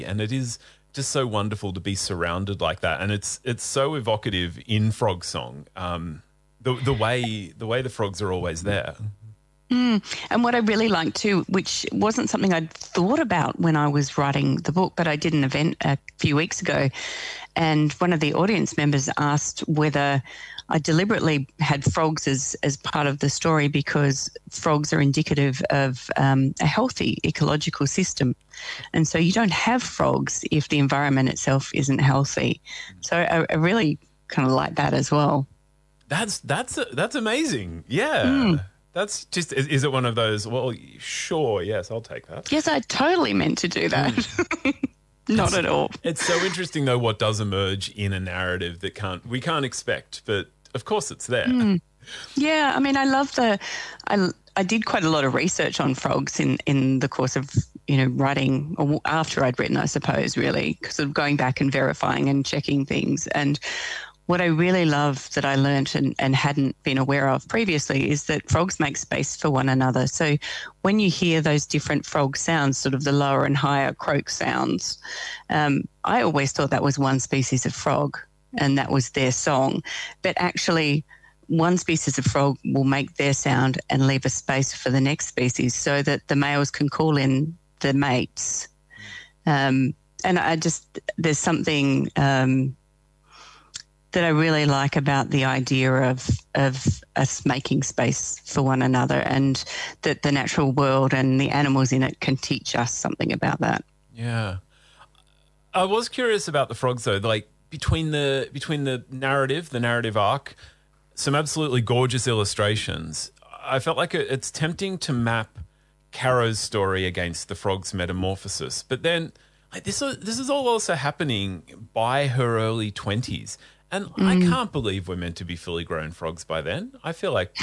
And it is just so wonderful to be surrounded like that. And it's so evocative in Frog Song, the way the frogs are always there. And what I really liked too, which wasn't something I'd thought about when I was writing the book, but I did an event a few weeks ago, and one of the audience members asked whether I deliberately had frogs as part of the story because frogs are indicative of a healthy ecological system. And so you don't have frogs if the environment itself isn't healthy. So I really kind of like that as well. That's amazing. Yeah. That's just, is it one of those, well, sure, yes, I'll take that. Yes, I totally meant to do that. Not at all. It's so interesting, though, what does emerge in a narrative that we can't expect, but of course it's there. Yeah, I mean, I love I did quite a lot of research on frogs in the course of, writing, or after I'd written, I suppose, really, sort of going back and verifying and checking things. And what I really love that I learnt and hadn't been aware of previously is that frogs make space for one another. So when you hear those different frog sounds, sort of the lower and higher croak sounds, I always thought that was one species of frog and that was their song. But actually, one species of frog will make their sound and leave a space for the next species so that the males can call in the mates. And there's something that I really like about the idea of us making space for one another, and that the natural world and the animals in it can teach us something about that. Yeah. I was curious about the frogs, though, like between the narrative arc, some absolutely gorgeous illustrations. I felt like it's tempting to map Caro's story against the frog's metamorphosis, but then this is all also happening by her early 20s. And I can't believe we're meant to be fully grown frogs by then. I feel like...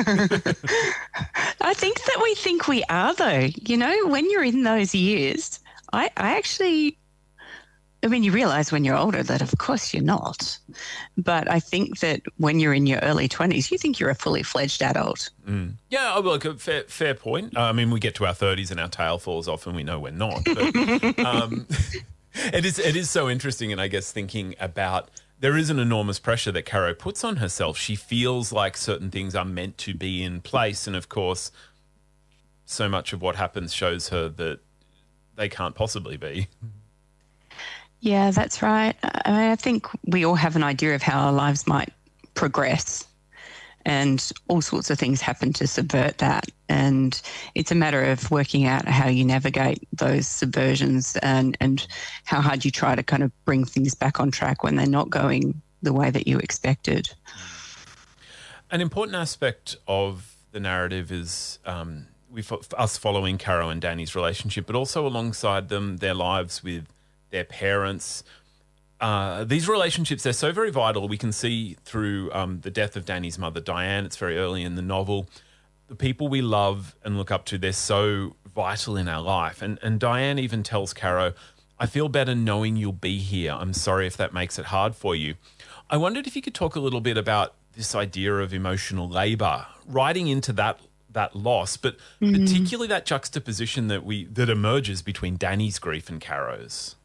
I think that we think we are, though. When you're in those years, I mean, you realise when you're older that, of course, you're not. But I think that when you're in your early 20s, you think you're a fully fledged adult. Yeah, look, fair point. I mean, we get to our 30s and our tail falls off and we know we're not. But it is so interesting, and I guess thinking about... There is an enormous pressure that Caro puts on herself. She feels like certain things are meant to be in place. And, of course, so much of what happens shows her that they can't possibly be. Yeah, that's right. I mean, I think we all have an idea of how our lives might progress, and all sorts of things happen to subvert that. And it's a matter of working out how you navigate those subversions and how hard you try to kind of bring things back on track when they're not going the way that you expected. An important aspect of the narrative is us following Caro and Danny's relationship, but also alongside them, their lives with their parents. These relationships, they're so very vital. We can see through the death of Danny's mother, Diane. It's very early in the novel. The people we love and look up to, they're so vital in our life. And Diane even tells Caro, I feel better knowing you'll be here. I'm sorry if that makes it hard for you. I wondered if you could talk a little bit about this idea of emotional labour, writing into that loss, but particularly that juxtaposition that emerges between Danny's grief and Caro's.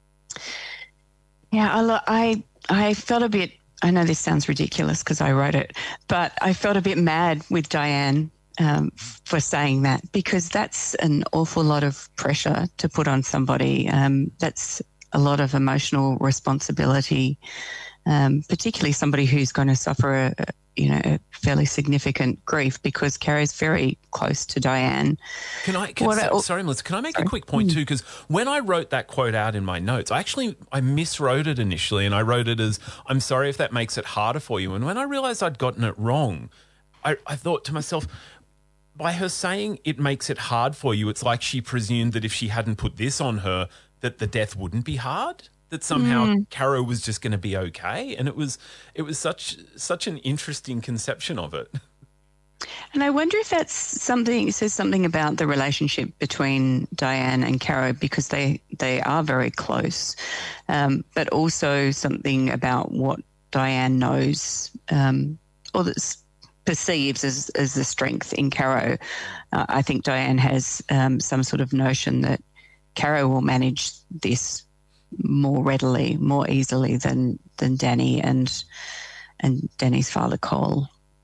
Yeah, I felt a bit, I know this sounds ridiculous because I wrote it, but I felt a bit mad with Diane for saying that, because that's an awful lot of pressure to put on somebody. That's a lot of emotional responsibility, particularly somebody who's going to suffer a fairly significant grief, because Caro's very close to Diane. Sorry, Melissa, can I make a quick point too? Because when I wrote that quote out in my notes, I miswrote it initially, and I wrote it as, I'm sorry if that makes it harder for you. And when I realised I'd gotten it wrong, I thought to myself, by her saying it makes it hard for you, it's like she presumed that if she hadn't put this on her, that the death wouldn't be hard, that somehow Caro was just going to be okay. And it was such an interesting conception of it. And I wonder if it says something about the relationship between Diane and Caro, because they are very close, but also something about what Diane knows or that perceives as the strength in Caro. I think Diane has some sort of notion that Caro will manage this more readily, more easily than Danny and Danny's father, Cole.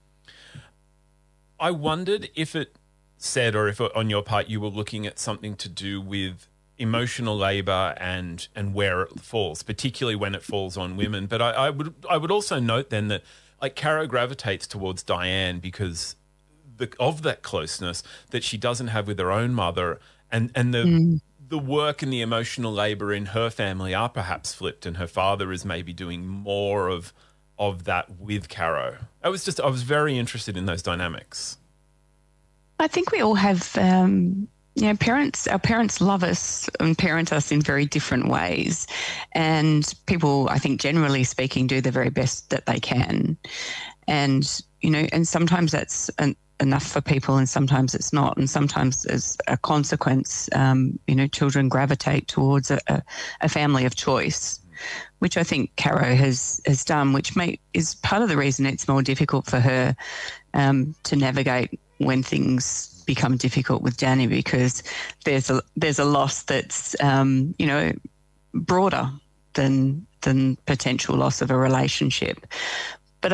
I wondered if it said, or if on your part you were looking at something to do with emotional labour and where it falls, particularly when it falls on women. But I would also note then that like Caro gravitates towards Diane because of that closeness that she doesn't have with her own mother, and the work and the emotional labour in her family are perhaps flipped, and her father is maybe doing more of that with Caro. I was very interested in those dynamics. I think we all have, parents. Our parents love us and parent us in very different ways, and people, I think, generally speaking, do the very best that they can, and and sometimes that's enough for people, and sometimes it's not, and sometimes as a consequence, children gravitate towards a family of choice, which I think Caro has done, which is part of the reason it's more difficult for her to navigate when things become difficult with Danny, because there's a loss that's broader than potential loss of a relationship. But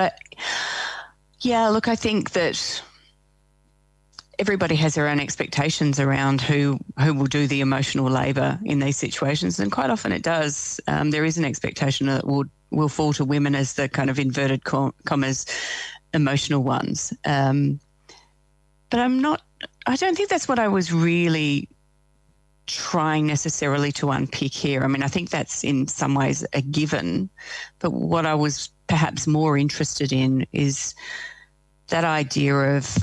I think that everybody has their own expectations around who will do the emotional labour in these situations, and quite often it does. There is an expectation that will fall to women as the kind of inverted commas emotional ones. But I don't think that's what I was really trying necessarily to unpick here. I mean, I think that's in some ways a given, but what I was perhaps more interested in is that idea of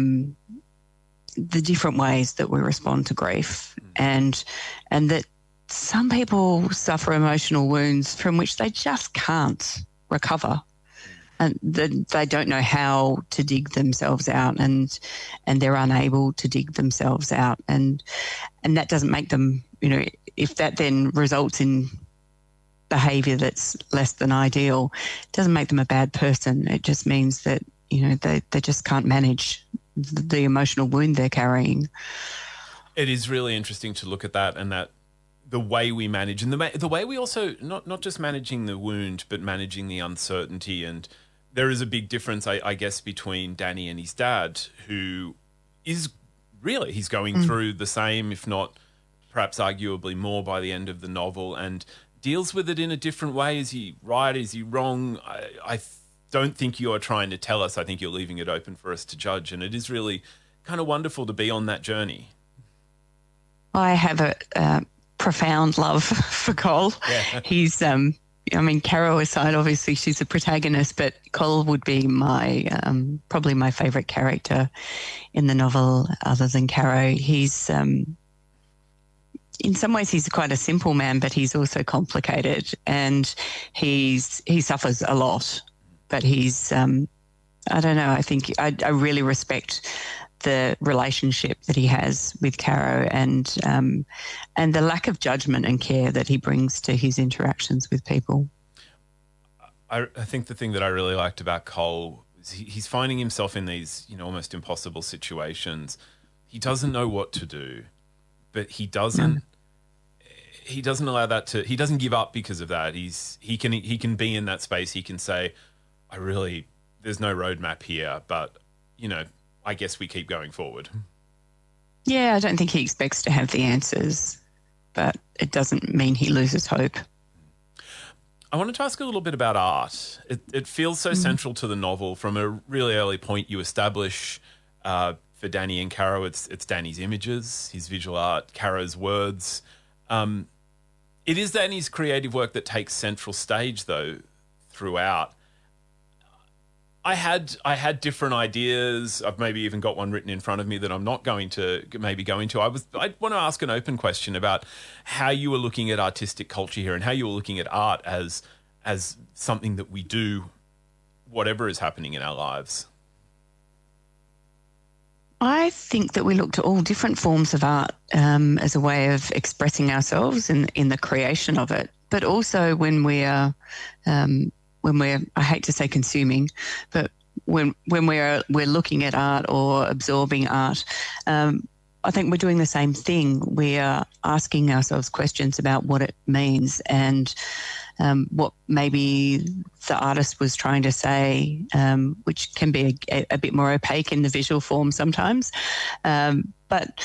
the different ways that we respond to grief, and that some people suffer emotional wounds from which they just can't recover, and they don't know how to dig themselves out, and they're unable to dig themselves out, and that doesn't make them, if that then results in behaviour that's less than ideal, it doesn't make them a bad person. It just means that they just can't manage the emotional wound they're carrying. It is really interesting to look at that, and that the way we manage, and the way we also not just managing the wound, but managing the uncertainty. And there is a big difference, I guess, between Danny and his dad, who is really, he's going through the same, if not perhaps arguably more by the end of the novel, and deals with it in a different way. Is he right? Is he wrong? I don't think you are trying to tell us. I think you're leaving it open for us to judge, and it is really kind of wonderful to be on that journey. I have a profound love for Cole. Yeah. He's, Caro aside, obviously she's a protagonist, but Cole would be my probably my favourite character in the novel, other than Caro. He's in some ways he's quite a simple man, but he's also complicated, and he suffers a lot. But he's, I don't know, I think I really respect the relationship that he has with Caro, and the lack of judgment and care that he brings to his interactions with people. I think the thing that I really liked about Cole is he's finding himself in these, almost impossible situations. He doesn't know what to do, but he doesn't allow that to, he doesn't give up because of that. He can be in that space. He can say, there's no roadmap here, but, I guess we keep going forward. Yeah, I don't think he expects to have the answers, but it doesn't mean he loses hope. I wanted to ask a little bit about art. It feels so central to the novel. From a really early point, you establish for Danny and Caro, it's Danny's images, his visual art, Caro's words. It is Danny's creative work that takes central stage, though, throughout. I had different ideas. I've maybe even got one written in front of me that I'm not going to maybe go into. I want to ask an open question about how you were looking at artistic culture here, and how you were looking at art as something that we do, whatever is happening in our lives. I think that we look to all different forms of art as a way of expressing ourselves in the creation of it, but also when we're, I hate to say consuming, but when we're looking at art or absorbing art, I think we're doing the same thing. We are asking ourselves questions about what it means and what maybe the artist was trying to say, which can be a bit more opaque in the visual form sometimes. But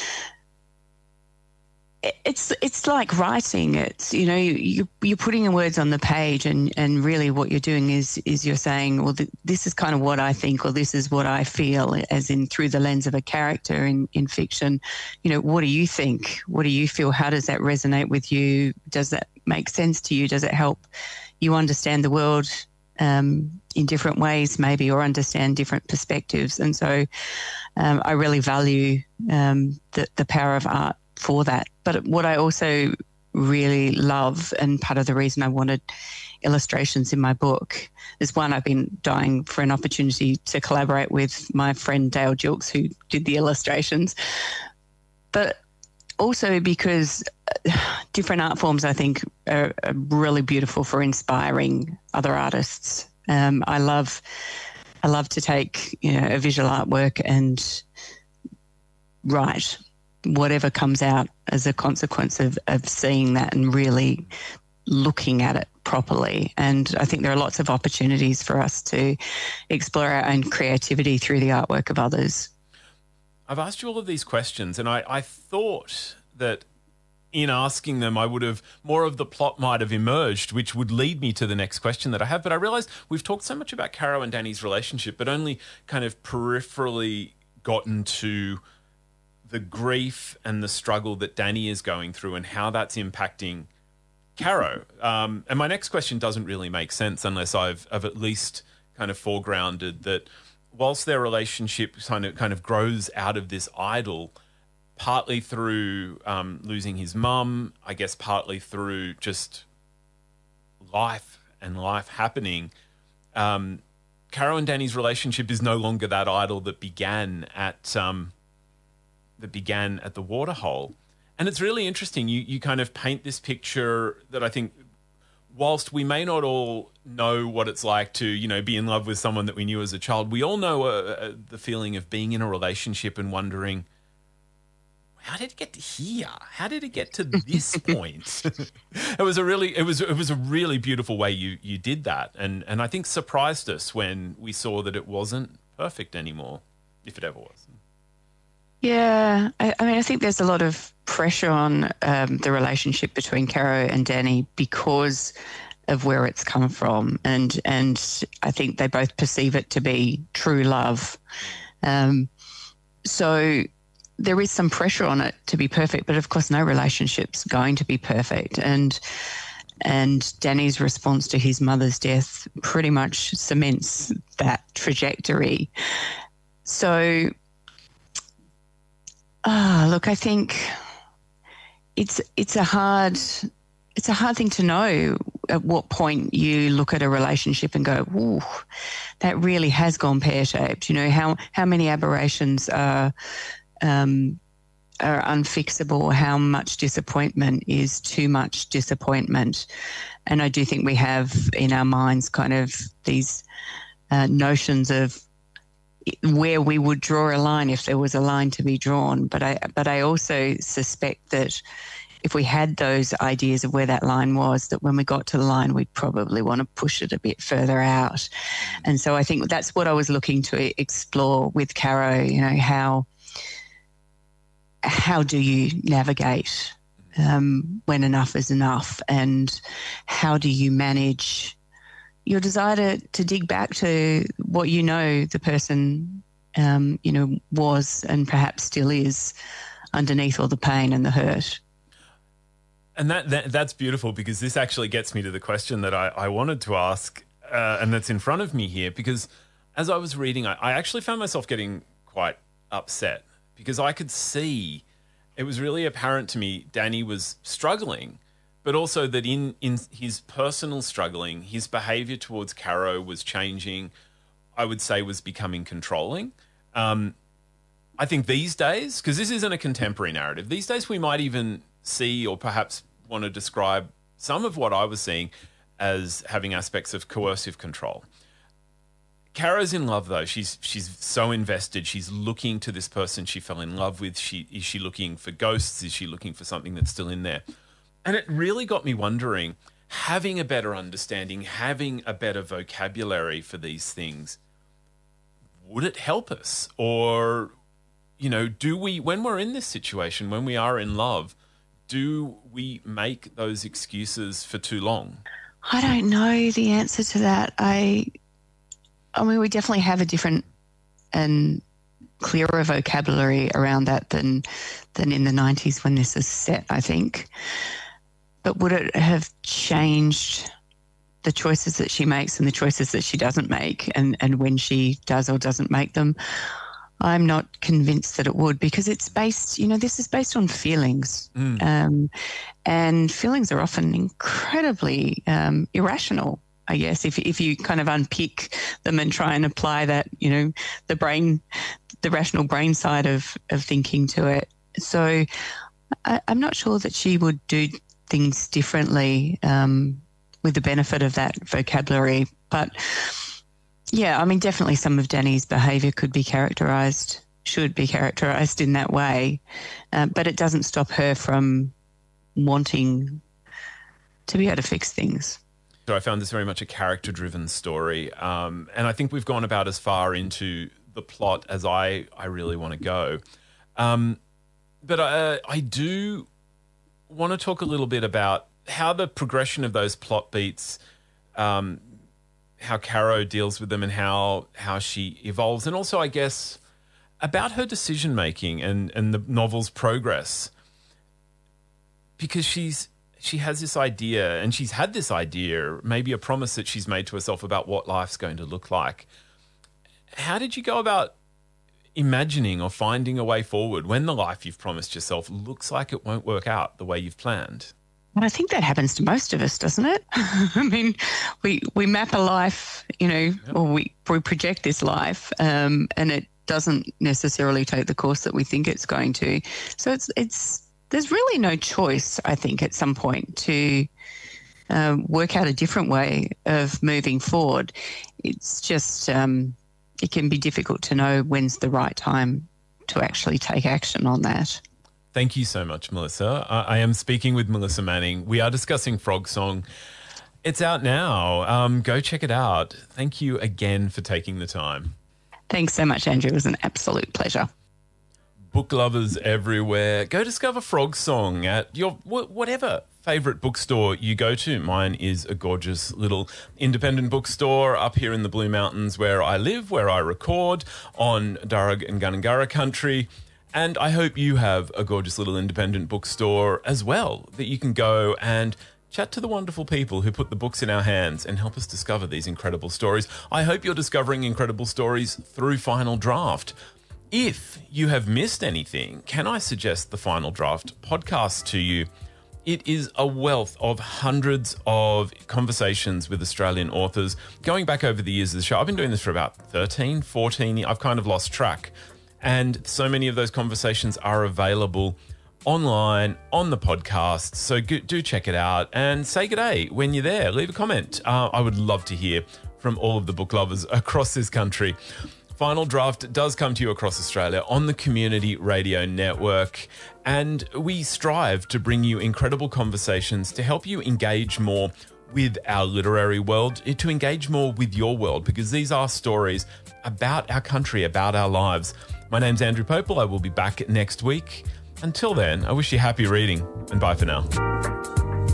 it's like writing. It's, you know, you're putting the words on the page, and really what you're doing is you're saying, well, this is kind of what I think, or this is what I feel, as in through the lens of a character in fiction. You know, what do you think? What do you feel? How does that resonate with you? Does that make sense to you? Does it help you understand the world in different ways, maybe, or understand different perspectives? And so I really value the power of art for that. But what I also really love, and part of the reason I wanted illustrations in my book, is one, I've been dying for an opportunity to collaborate with my friend Dale Jilks, who did the illustrations, but also because different art forms, I think, are really beautiful for inspiring other artists. I love to take, you know, a visual artwork and write whatever comes out as a consequence of seeing that and really looking at it properly. And I think there are lots of opportunities for us to explore our own creativity through the artwork of others. I've asked you all of these questions, and I thought that in asking them, I would have, more of the plot might have emerged, which would lead me to the next question that I have. But I realised we've talked so much about Caro and Danny's relationship, but only kind of peripherally gotten to the grief and the struggle that Danny is going through and how that's impacting Caro. And my next question doesn't really make sense unless I've at least kind of foregrounded that whilst their relationship kind of grows out of this idyll, partly through losing his mum, I guess partly through just life and life happening, Caro and Danny's relationship is no longer that idyll that began at the waterhole. And it's really interesting. You kind of paint this picture that I think, whilst we may not all know what it's like to, you know, be in love with someone that we knew as a child, we all know the feeling of being in a relationship and wondering, how did it get to here? How did it get to this point? It was a really beautiful way you did that, and I think surprised us when we saw that it wasn't perfect anymore, if it ever was. Yeah, I mean, I think there's a lot of pressure on the relationship between Caro and Danny because of where it's come from, and I think they both perceive it to be true love. So there is some pressure on it to be perfect, but of course, no relationship's going to be perfect. And Danny's response to his mother's death pretty much cements that trajectory. So. Look, I think it's a hard thing to know at what point you look at a relationship and go, "Ooh, that really has gone pear-shaped." You know, how many aberrations are unfixable? How much disappointment is too much disappointment? And I do think we have in our minds kind of these notions of where we would draw a line if there was a line to be drawn. But I also suspect that if we had those ideas of where that line was, that when we got to the line, we'd probably want to push it a bit further out. And so I think that's what I was looking to explore with Caro, you know, how do you navigate when enough is enough, and how do you manage your desire to dig back to what you know the person, you know, was and perhaps still is underneath all the pain and the hurt. And that's beautiful, because this actually gets me to the question that I wanted to ask, and that's in front of me here, because as I was reading, I actually found myself getting quite upset, because I could see, it was really apparent to me, Danny was struggling, but also that in his personal struggling, his behaviour towards Caro was changing, I would say was becoming controlling. I think these days, because this isn't a contemporary narrative, these days we might even see, or perhaps want to describe some of what I was seeing as having aspects of coercive control. Caro's in love though. She's so invested. She's looking to this person she fell in love with. Is she looking for ghosts? Is she looking for something that's still in there? And it really got me wondering, having a better understanding, having a better vocabulary for these things, would it help us? Or, do we, when we're in this situation, when we are in love, do we make those excuses for too long? I don't know the answer to that. I mean, we definitely have a different and clearer vocabulary around that than in the 90s when this is set, I think. But would it have changed the choices that she makes and the choices that she doesn't make, and when she does or doesn't make them? I'm not convinced that it would, because it's based, this is based on feelings. And feelings are often incredibly irrational, I guess, if you kind of unpick them and try and apply that, the rational brain side of thinking to it. So I'm not sure that she would do things differently with the benefit of that vocabulary. But yeah, I mean, definitely some of Danny's behaviour should be characterised in that way. But it doesn't stop her from wanting to be able to fix things. So I found this very much a character-driven story. And I think we've gone about as far into the plot as I really want to go. But I do want to talk a little bit about how the progression of those plot beats, how Caro deals with them and how she evolves. And also, I guess, about her decision-making and the novel's progress. Because she has this idea, and she's had this idea, maybe a promise that she's made to herself about what life's going to look like. How did you go about imagining or finding a way forward when the life you've promised yourself looks like it won't work out the way you've planned? Well, I think that happens to most of us, doesn't it? I mean, we map a life, or we project this life, and it doesn't necessarily take the course that we think it's going to. So there's really no choice, I think, at some point to work out a different way of moving forward. It's just it can be difficult to know when's the right time to actually take action on that. Thank you so much, Melissa. I am speaking with Melissa Manning. We are discussing Frog Song. It's out now. Go check it out. Thank you again for taking the time. Thanks so much, Andrew. It was an absolute pleasure. Book lovers everywhere, go discover Frog Song at your whatever favourite bookstore you go to. Mine is a gorgeous little independent bookstore up here in the Blue Mountains where I live, where I record on Darug and Gundungurra country. And I hope you have a gorgeous little independent bookstore as well, that you can go and chat to the wonderful people who put the books in our hands and help us discover these incredible stories. I hope you're discovering incredible stories through Final Draft. If you have missed anything, can I suggest the Final Draft podcast to you? It is a wealth of hundreds of conversations with Australian authors going back over the years of the show. I've been doing this for about 13, 14. I've kind of lost track. And so many of those conversations are available online on the podcast. So do check it out and say good day when you're there. Leave a comment. I would love to hear from all of the book lovers across this country. Final Draft does come to you across Australia on the Community Radio Network, and we strive to bring you incredible conversations to help you engage more with our literary world, to engage more with your world, because these are stories about our country, about our lives. My name's Andrew Popel. I will be back next week. Until then, I wish you happy reading, and bye for now.